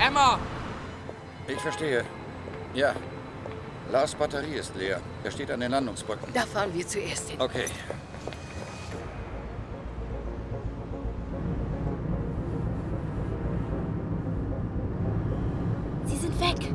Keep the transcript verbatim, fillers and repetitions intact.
Emma! Ich verstehe. Ja. Lars' Batterie ist leer. Er steht an den Landungsbrücken. Da fahren wir zuerst hin. Okay. Sie sind weg.